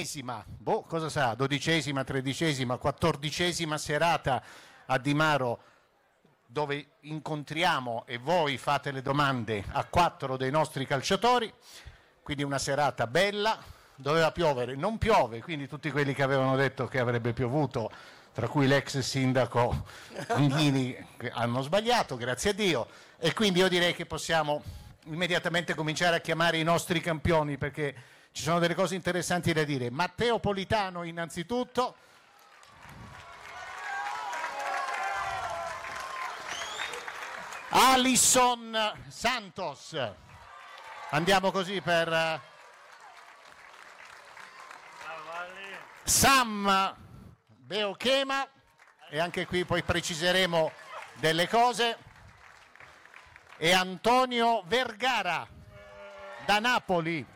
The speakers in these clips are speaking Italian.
12ª, cosa sarà? 12ª, 13ª, 14ª serata a Di Maro, dove incontriamo e voi fate le domande a 4 dei nostri calciatori, quindi una serata bella. Doveva piovere, non piove, quindi tutti quelli che avevano detto che avrebbe piovuto, tra cui l'ex sindaco Anghini, hanno sbagliato, grazie a Dio, e quindi io direi che possiamo immediatamente cominciare a chiamare i nostri campioni, perché ci sono delle cose interessanti da dire. Matteo Politano innanzitutto. Alisson Santos. Andiamo così per Sam Beochema, e anche qui poi preciseremo delle cose, e Antonio Vergara da Napoli.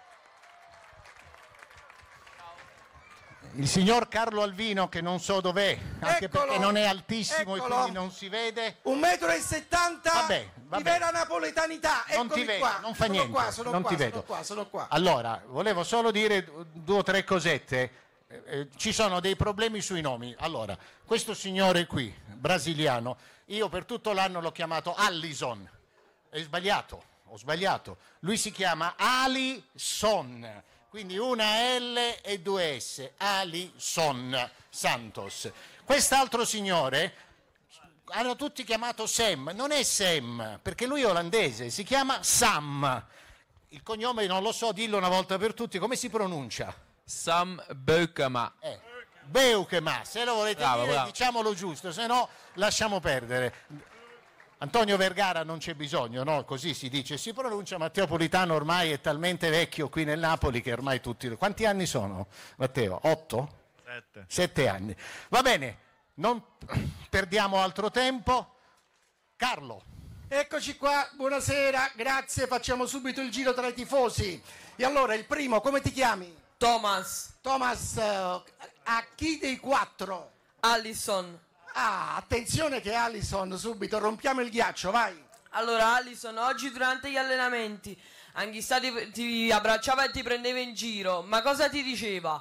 Il signor Carlo Alvino, che non so dov'è, anche perché non è altissimo, eccolo, e quindi non si vede. 1,70 m Vabbè. di vera napoletanità. Non ti vedo, qua. non fa niente. Sono qua. Allora, volevo solo dire 2 o 3 cosette. Ci sono dei problemi sui nomi. Allora, questo signore qui, brasiliano, io per tutto l'anno l'ho chiamato Allison. È sbagliato, ho sbagliato. Lui si chiama Alisson. Quindi una L e 2 S, Alisson Santos. Quest'altro signore hanno tutti chiamato Sam, non è Sam, perché lui è olandese, si chiama Sam. Il cognome non lo so, dillo una volta per tutti, come si pronuncia? Sam Beukema. Beukema, se lo volete dire bravo. Diciamolo giusto, se no lasciamo perdere. Antonio Vergara non c'è bisogno, no? Così si dice, si pronuncia. Matteo Politano ormai è talmente vecchio qui nel Napoli che ormai tutti... Quanti anni sono, Matteo? 8? 7 anni. Va bene, non perdiamo altro tempo. Carlo. Eccoci qua, buonasera, grazie, facciamo subito il giro tra i tifosi. E allora, il primo, come ti chiami? Thomas. Thomas, a chi dei 4? Alisson. Ah, attenzione che Alisson, subito, rompiamo il ghiaccio, vai. Allora Alisson, oggi durante gli allenamenti Anghissà ti abbracciava e ti prendeva in giro, ma cosa ti diceva?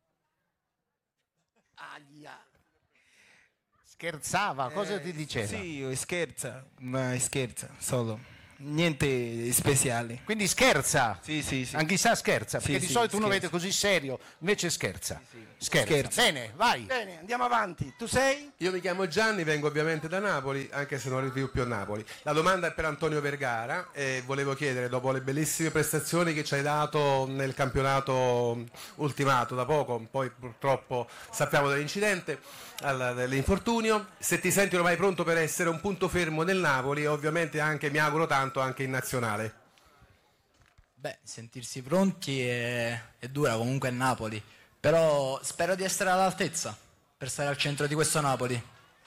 Aia. Scherzava, cosa ti diceva? Sì, scherza, ma scherza, solo. Niente speciale. Quindi scherza? Sì. Anch'issa scherza, perché di solito uno vede così serio, invece scherza. Scherza. Bene, vai. Bene, andiamo avanti. Tu sei? Io mi chiamo Gianni, vengo ovviamente da Napoli, anche se non vivo più a Napoli. La domanda è per Antonio Vergara e volevo chiedere, dopo le bellissime prestazioni che ci hai dato nel campionato ultimato da poco, poi purtroppo sappiamo dell'incidente, dell'infortunio, se ti senti ormai pronto per essere un punto fermo nel Napoli e ovviamente anche, mi auguro tanto, anche in nazionale. Beh, sentirsi pronti è dura comunque il Napoli, però spero di essere all'altezza per stare al centro di questo Napoli.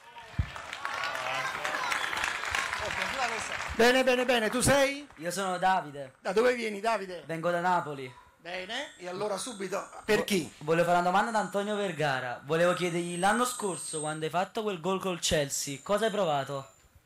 Bene, tu sei? Io sono Davide. Da dove vieni, Davide? Vengo da Napoli. Bene, e allora subito, per chi? Volevo fare una domanda ad Antonio Vergara. Volevo chiedergli l'anno scorso, quando hai fatto quel gol col Chelsea, cosa hai provato?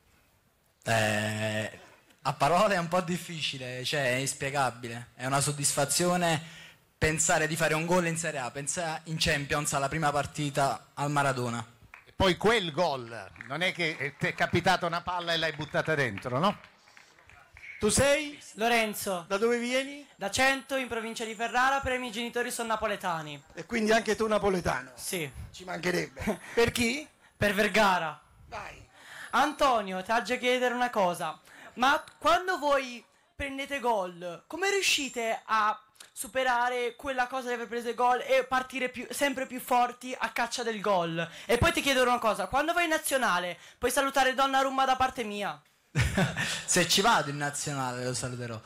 A parole è un po' difficile, cioè è inspiegabile. È una soddisfazione pensare di fare un gol in Serie A, pensare in Champions alla prima partita al Maradona. E poi quel gol, non è che ti è capitata una palla e l'hai buttata dentro, no? Tu sei? Lorenzo. Da dove vieni? Da Cento, in provincia di Ferrara, però i miei genitori sono napoletani. E quindi anche tu napoletano? Sì. Ci mancherebbe. Per chi? Per Vergara. Vai. Antonio, ti haggio chiedere una cosa. Ma quando voi prendete gol, come riuscite a superare quella cosa di aver preso il gol e partire sempre più forti a caccia del gol? E poi ti chiedo una cosa, quando vai in nazionale, puoi salutare Donnarumma da parte mia? Se ci vado in nazionale lo saluterò.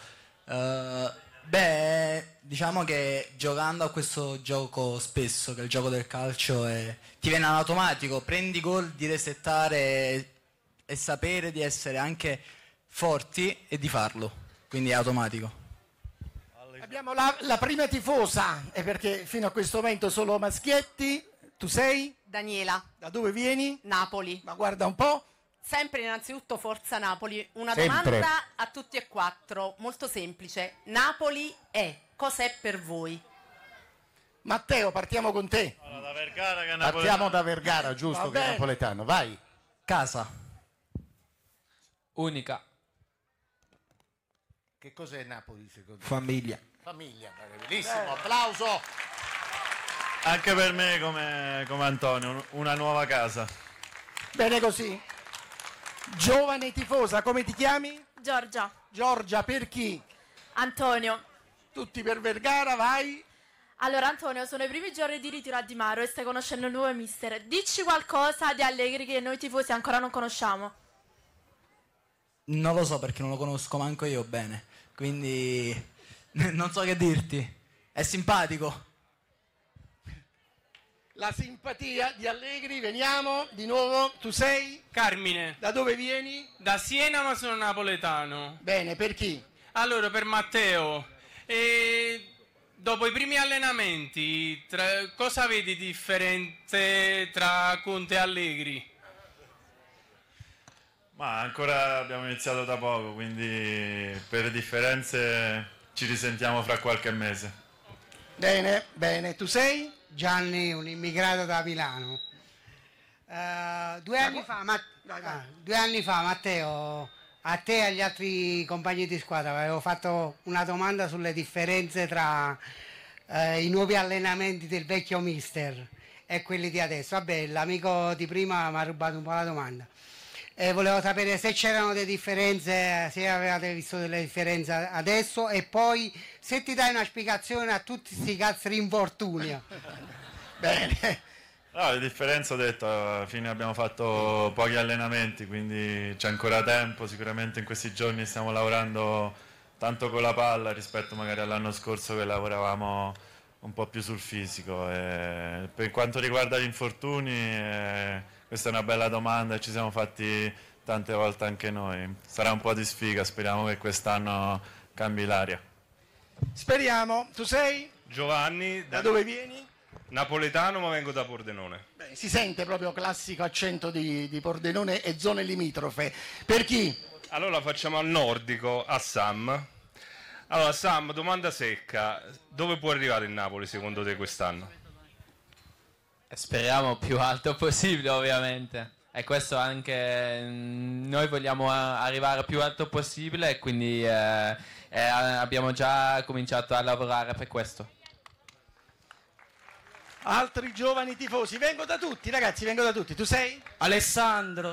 Diciamo che giocando a questo gioco spesso, che è il gioco del calcio, ti viene in automatico, prendi gol di resettare e sapere di essere anche forti e di farlo, quindi è automatico. Abbiamo la prima tifosa, e perché fino a questo momento solo maschietti. Tu sei? Daniela. Da dove vieni? Napoli. Ma guarda un po'. Sempre innanzitutto Forza Napoli. Una Sempre. domanda a tutti e 4, molto semplice. Napoli è, cos'è per voi? Matteo, partiamo con te. Da Vergara che è Partiamo da Vergara, giusto, Va che è bene. napoletano. Vai. Casa. Unica. Che cos'è Napoli secondo te? Famiglia. Famiglia, bellissimo, applauso. Anche per me come Antonio, una nuova casa. Bene così. Giovane tifosa, come ti chiami? Giorgia. Giorgia, per chi? Antonio. Tutti per Vergara, vai. Allora Antonio, sono i primi giorni di ritiro a Di Maro e stai conoscendo il nuovo mister. Dici qualcosa di Allegri che noi tifosi ancora non conosciamo. Non lo so perché non lo conosco manco io bene, quindi non so che dirti. È simpatico. La simpatia di Allegri, veniamo di nuovo. Tu sei? Carmine. Da dove vieni? Da Siena, ma sono napoletano. Bene, per chi? Allora, per Matteo. E dopo i primi allenamenti, cosa vedi di differente tra Conte e Allegri? Ma ancora abbiamo iniziato da poco, quindi per le differenze ci risentiamo fra qualche mese. Bene, bene. Tu sei? Gianni, un immigrato da Milano. 2 anni fa, 2 anni fa, Matteo, a te e agli altri compagni di squadra avevo fatto una domanda sulle differenze tra i nuovi allenamenti del vecchio mister e quelli di adesso. Vabbè, l'amico di prima mi ha rubato un po' la domanda. Volevo sapere se c'erano delle differenze, se avevate visto delle differenze adesso e poi se ti dai una spiegazione a tutti questi cazzo di infortuni. Bene. No, le differenze ho detto, alla fine abbiamo fatto pochi allenamenti, quindi c'è ancora tempo, sicuramente in questi giorni stiamo lavorando tanto con la palla rispetto magari all'anno scorso che lavoravamo un po' più sul fisico. E per quanto riguarda gli infortuni, questa è una bella domanda e ci siamo fatti tante volte anche noi. Sarà un po' di sfiga, speriamo che quest'anno cambi l'aria. Speriamo. Tu sei? Giovanni. Da dove vieni? Napoletano, ma vengo da Pordenone. Beh, si sente proprio classico accento di Pordenone e zone limitrofe. Per chi? Allora facciamo al nordico, a Sam. Allora Sam, domanda secca. Dove può arrivare il Napoli secondo te quest'anno? Speriamo più alto possibile, ovviamente. E questo anche noi vogliamo arrivare più alto possibile e quindi abbiamo già cominciato a lavorare per questo. Altri giovani tifosi. Vengo da tutti, ragazzi, vengo da tutti. Tu sei? Alessandro.